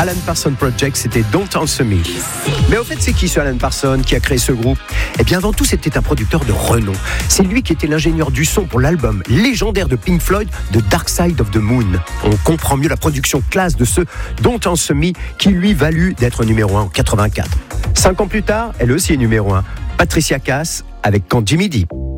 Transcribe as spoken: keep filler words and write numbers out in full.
Alan Parsons Project, c'était Don't Answer Me. Mais au fait, c'est qui ce Alan Parsons qui a créé ce groupe ? Eh bien, avant tout, c'était un producteur de renom. C'est lui qui était l'ingénieur du son pour l'album légendaire de Pink Floyd, The Dark Side of the Moon. On comprend mieux la production classe de ce Don't Answer Me qui lui valut d'être numéro un en quatre-vingt-quatre. Cinq ans plus tard, elle aussi est numéro un. Patricia Cass avec Quand Jimmy dit.